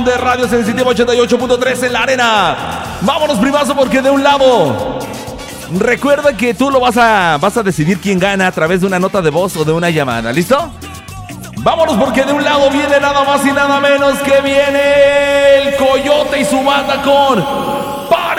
de Radio Sensitiva 88.3 en la arena. Vámonos, primazo, porque de un lado, recuerda que tú lo vas a decidir quién gana a través de una nota de voz o de una llamada. ¿Listo? Vámonos, porque de un lado viene nada más y nada menos que viene el Coyote y su banda con